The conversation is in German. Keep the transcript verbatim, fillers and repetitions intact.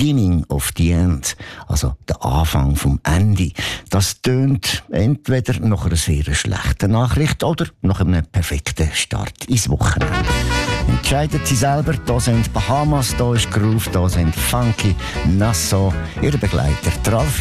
Beginning of the End, also der Anfang vom Ende. Das tönt entweder nach einer sehr schlechten Nachricht oder nach einem perfekten Start ins Wochenende. Entscheidet Sie selber. Da sind Bahamas, da ist Groove, da sind Funky, Nassau, Ihr Begleiter Ralf